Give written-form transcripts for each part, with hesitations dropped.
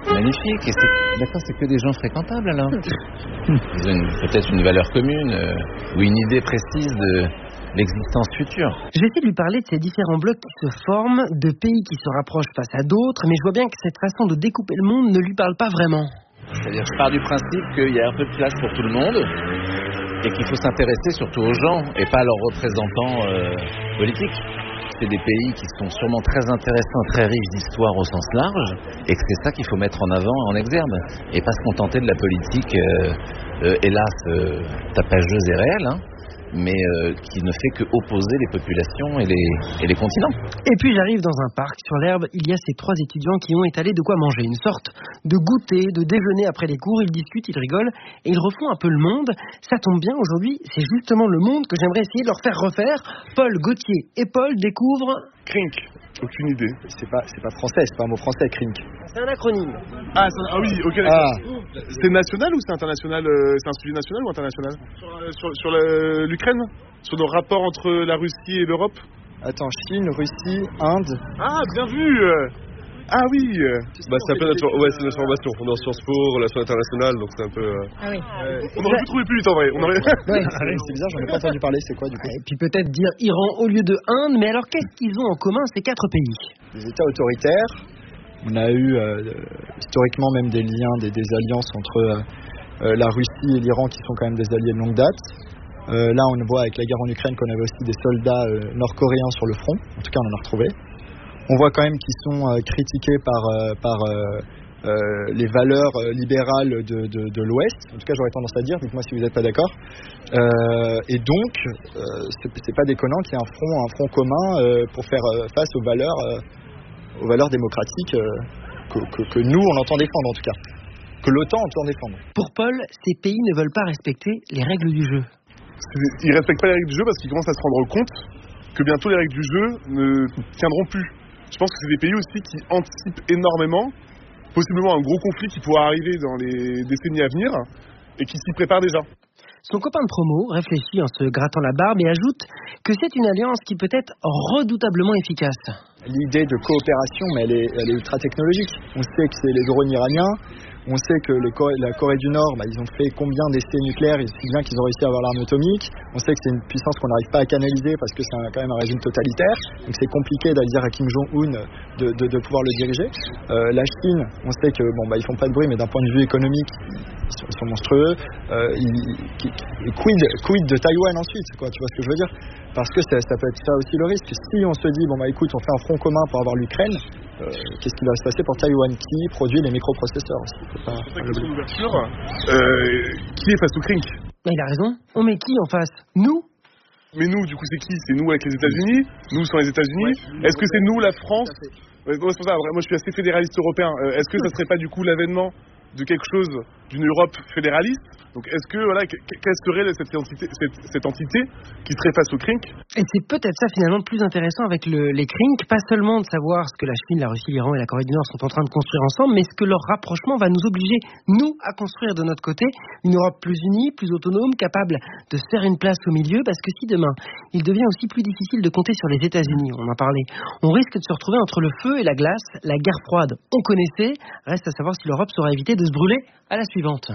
Magnifique. Et d'accord, c'est que des gens fréquentables alors. Ils ont peut-être une valeur commune ou une idée précise de l'existence future. Je vais essayer de lui parler de ces différents blocs qui se forment, de pays qui se rapprochent face à d'autres, mais je vois bien que cette façon de découper le monde ne lui parle pas vraiment. C'est-à-dire, je pars du principe qu'il y a un peu de place pour tout le monde et qu'il faut s'intéresser surtout aux gens et pas à leurs représentants politiques. C'est des pays qui sont sûrement très intéressants, très riches d'histoire au sens large, et que c'est ça qu'il faut mettre en avant, en exergue, et pas se contenter de la politique, hélas, tapageuse et réelle, mais qui ne fait que opposer les populations et les continents. Et puis j'arrive dans un parc, sur l'herbe, il y a ces 3 étudiants qui ont étalé de quoi manger, une sorte de goûter, de déjeuner après les cours, ils discutent, ils rigolent, et ils refont un peu le monde. Ça tombe bien, aujourd'hui, c'est justement le monde que j'aimerais essayer de leur faire refaire. Paul, Gauthier et Paul découvrent... Crink, aucune idée. C'est pas français, c'est pas un mot français, Crink. C'est un acronyme. Ah oui, ok, d'accord. C'est national ou c'est international? C'est un sujet national ou international? Sur l'Ukraine? Sur nos rapports entre la Russie et l'Europe? Attends, Chine, Russie, Inde. Ah, bien vu. Ah oui. C'est un peu c'est notre formation. On est en Sciences Po, relations internationales, donc c'est un peu... Ah oui. On aurait pu trouver plus vite en vrai. Ouais, c'est bizarre, j'en ai pas entendu parler, c'est quoi du coup? Et puis peut-être dire Iran au lieu de Inde, mais alors qu'est-ce qu'ils ont en commun ces 4 pays? Des États autoritaires. On a eu historiquement même des liens, des alliances entre la Russie et l'Iran qui sont quand même des alliés de longue date. Là on voit avec la guerre en Ukraine qu'on avait aussi des soldats nord-coréens sur le front, en tout cas on en a retrouvé. On voit quand même qu'ils sont critiqués par les valeurs libérales de l'Ouest, en tout cas j'aurais tendance à dire, dites-moi si vous n'êtes pas d'accord. Et donc c'est pas déconnant qu'il y ait un front commun pour faire face aux valeurs démocratiques que nous on entend défendre en tout cas, que l'OTAN entend défendre. Pour Paul, ces pays ne veulent pas respecter les règles du jeu. Ils respectent pas les règles du jeu parce qu'ils commencent à se rendre compte que bientôt les règles du jeu ne tiendront plus. Je pense que c'est des pays aussi qui anticipent énormément, possiblement un gros conflit qui pourra arriver dans les décennies à venir et qui s'y préparent déjà. Son copain de promo réfléchit en se grattant la barbe et ajoute que c'est une alliance qui peut être redoutablement efficace. L'idée de coopération, mais elle est ultra technologique. On sait que c'est les drones iraniens, on sait que la Corée du Nord, ils ont fait combien d'essais nucléaires, si bien qu'ils ont réussi à avoir l'arme atomique. On sait que c'est une puissance qu'on n'arrive pas à canaliser parce que c'est quand même un régime totalitaire. Donc c'est compliqué d'aller dire à Kim Jong-un de pouvoir le diriger. La Chine, on sait que ils font pas de bruit, mais d'un point de vue économique, ils sont monstrueux. Quid de Taïwan ensuite, quoi, tu vois ce que je veux dire? Parce que ça peut être ça aussi le risque. Si on se dit, écoute, on fait un front commun pour avoir l'Ukraine, qu'est-ce qui va se passer pour Taïwan qui produit les microprocesseurs aussi? C'est ça que son ouverture. Qui est face au Crink? Il a raison. On met qui en face? Nous? Mais nous, du coup, c'est qui? C'est nous avec les États-Unis? Nous sans les États-Unis? Est-ce que c'est nous, la France? C'est pour ça, moi je suis assez fédéraliste européen. Est-ce que ça serait pas du coup l'avènement de quelque chose, d'une Europe fédéraliste? Donc est-ce que, quelle serait cette entité qui serait face au Crink? Et c'est peut-être ça finalement le plus intéressant avec les Crink, pas seulement de savoir ce que la Chine, la Russie, l'Iran et la Corée du Nord sont en train de construire ensemble, mais ce que leur rapprochement va nous obliger, nous, à construire de notre côté une Europe plus unie, plus autonome, capable de se faire une place au milieu, parce que si demain, il devient aussi plus difficile de compter sur les États-Unis, on en parlait, on risque de se retrouver entre le feu et la glace, la guerre froide, on connaissait, reste à savoir si l'Europe saura éviter de se brûler à la suivante.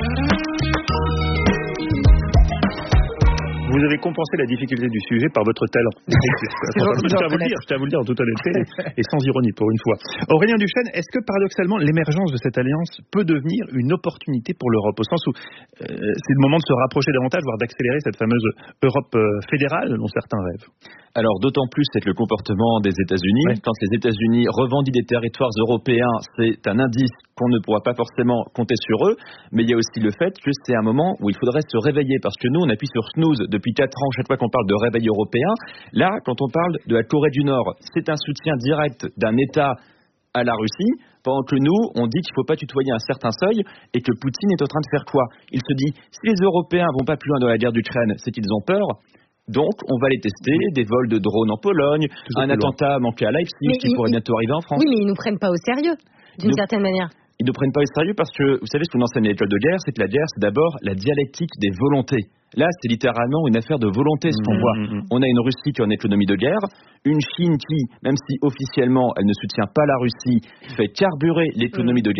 Vous avez compensé la difficulté du sujet par votre talent. Je tiens à vous le dire en toute honnêteté et sans ironie pour une fois. Aurélien Duchesne, est-ce que paradoxalement l'émergence de cette alliance peut devenir une opportunité pour l'Europe, au sens où c'est le moment de se rapprocher davantage, voire d'accélérer cette fameuse Europe fédérale dont certains rêvent? Alors d'autant plus c'est le comportement des États-Unis. Ouais. Quand les États-Unis revendiquent des territoires européens, c'est un indice qu'on ne pourra pas forcément compter sur eux. Mais il y a aussi le fait que c'est un moment où il faudrait se réveiller. Parce que nous, on appuie sur snooze depuis 4 ans chaque fois qu'on parle de réveil européen. Là, quand on parle de la Corée du Nord, c'est un soutien direct d'un État à la Russie. Pendant que nous, on dit qu'il ne faut pas tutoyer un certain seuil et que Poutine est en train de faire quoi? Il se dit, si les Européens vont pas plus loin dans la guerre d'Ukraine, c'est qu'ils ont peur. Donc, on va les tester, des vols de drones en Pologne, un attentat manqué à Leipzig qui pourrait bientôt arriver en France. Oui, mais ils nous prennent pas au sérieux, d'une certaine manière. Ils ne prennent pas au sérieux parce que, vous savez, ce qu'on enseigne à l'école de guerre, c'est que la guerre, c'est d'abord la dialectique des volontés. Là, c'est littéralement une affaire de volonté, ce qu'on voit. On a une Russie qui est en économie de guerre, une Chine qui, même si officiellement elle ne soutient pas la Russie, fait carburer l'économie de guerre.